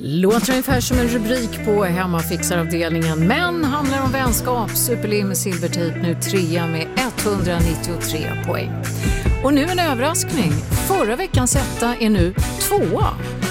Låter ungefär som en rubrik på hemmafixaravdelningen, men handlar om vänskap. Superlim med silvertejp, nu 3 med 193 poäng. Och nu en överraskning. Förra veckans etta är nu 2.